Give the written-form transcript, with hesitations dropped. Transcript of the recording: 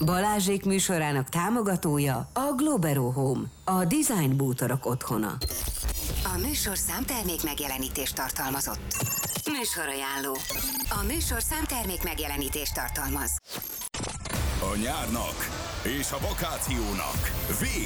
Balázsék műsorának támogatója a Globero Home, a design bútorok otthona. A műsor számtermék megjelenítést tartalmazott. Műsorajánló. A műsor számtermék megjelenítést tartalmaz. A nyárnak és a vakációnak vége.